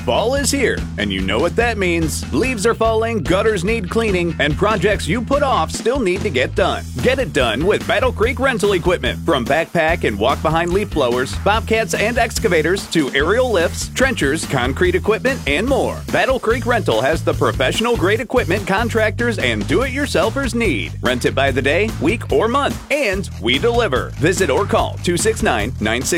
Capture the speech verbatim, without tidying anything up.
Fall is here, and you know what that means. Leaves are falling, gutters need cleaning, and projects you put off still need to get done. Get it done with Battle Creek Rental Equipment. From backpack and walk-behind leaf blowers, bobcats and excavators, to aerial lifts, trenchers, concrete equipment, and more. Battle Creek Rental has the professional-grade equipment contractors and do-it-yourselfers need. Rent it by the day, week, or month, and we deliver. Visit or call two six nine, nine six